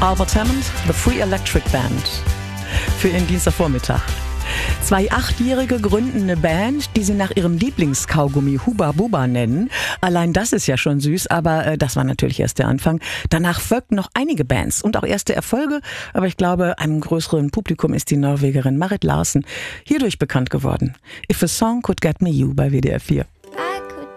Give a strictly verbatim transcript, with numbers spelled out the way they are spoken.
Albert Hammond, The Free Electric Band. Für Ihren Dienstagvormittag. Zwei Achtjährige gründen eine Band, die sie nach ihrem Lieblingskaugummi Huba Buba nennen. Allein das ist ja schon süß, aber äh, das war natürlich erst der Anfang. Danach folgten noch einige Bands und auch erste Erfolge, aber ich glaube, einem größeren Publikum ist die Norwegerin Marit Larsen hierdurch bekannt geworden. If a Song Could Get Me You bei W D R vier.